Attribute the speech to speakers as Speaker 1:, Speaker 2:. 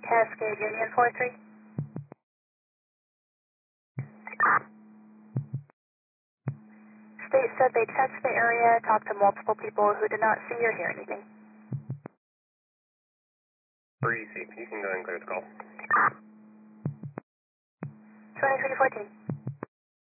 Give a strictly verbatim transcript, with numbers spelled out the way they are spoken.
Speaker 1: Cascade Union four three. State said they checked the area, talked to multiple people who did not see or hear anything.
Speaker 2: three six, you can go ahead and clear the call.
Speaker 1: twenty-three fourteen.